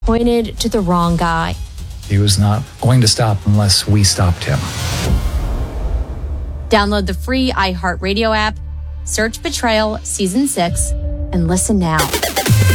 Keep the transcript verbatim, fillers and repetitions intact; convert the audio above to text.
pointed to the wrong guy. He was not going to stop unless we stopped him. Download the free iHeartRadio app, search Betrayal Season six, and listen now.